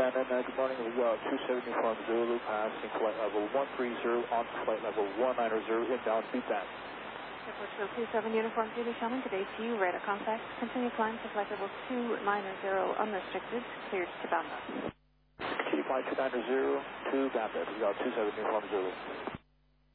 Brandon. Good morning. We got 27 Uniform Zulu passing flight level 130 on flight level 190 inbound feedback. Airport 27 Uniform Zulu Shelman, today to you, radar contact. Continue climb to flight level 290 unrestricted, cleared to Bamba. Continue flight 290 to Bamba. We got 27 Uniform Zulu.